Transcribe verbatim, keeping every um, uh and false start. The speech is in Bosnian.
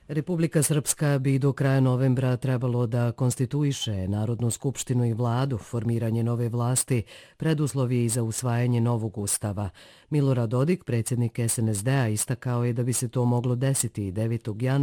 Republika Srpska bi do kraja novembra trebalo da konstituiše Narodnu skupštinu i vladu. Formiranje nove vlasti preduslov je i za usvajanje novog ustava. Milorad Dodik, predsjednik S N S D-a, istakao je da bi se to moglo desiti devetog januara